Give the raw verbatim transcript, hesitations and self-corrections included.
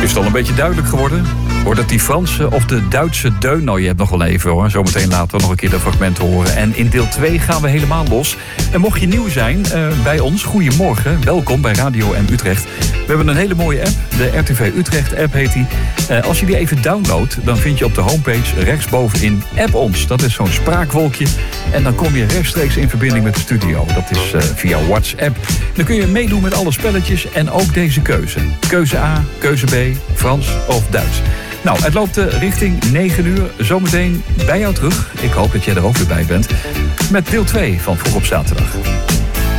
Is het al een beetje duidelijk geworden? Wordt het die Franse of de Duitse deun? Nou, je hebt nog wel even hoor. Zometeen laten we nog een keer de fragmenten horen. En in deel twee gaan we helemaal los. En mocht je nieuw zijn uh, bij ons, goedemorgen. Welkom bij Radio M Utrecht. We hebben een hele mooie app. De R T V Utrecht app heet die. Uh, als je die even downloadt, dan vind je op de homepage rechtsbovenin App Ons. Dat is zo'n spraakwolkje. En dan kom je rechtstreeks in verbinding met de studio. Dat is uh, via WhatsApp. Dan kun je meedoen met alle spelletjes en ook deze keuze. Keuze A, keuze B, Frans of Duits. Nou, het loopt uh, richting negen uur. Zometeen bij jou terug. Ik hoop dat jij er ook weer bij bent. Met deel twee van Vroeg op Zaterdag.